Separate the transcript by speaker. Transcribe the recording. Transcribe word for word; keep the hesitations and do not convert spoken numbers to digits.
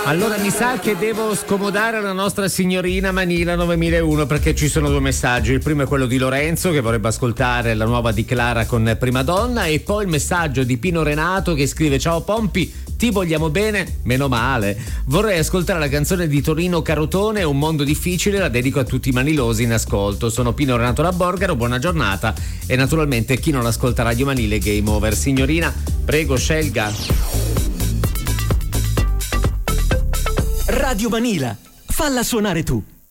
Speaker 1: Allora mi sa che devo scomodare la nostra signorina Manila novemilauno, perché ci sono due messaggi. Il primo è quello di Lorenzo che vorrebbe ascoltare la nuova di Clara con Prima Donna, e poi il messaggio di Pino Renato che scrive: ciao Pompi, ti vogliamo bene? Meno male. Vorrei ascoltare la canzone di Torino Carotone, Un mondo difficile, la dedico a tutti i manilosi in ascolto. Sono Pino Renato da Borgaro, buona giornata, e naturalmente chi non ascolta Radio Manile Game Over. Signorina, prego, scelga.
Speaker 2: Radio Manila, falla suonare tu.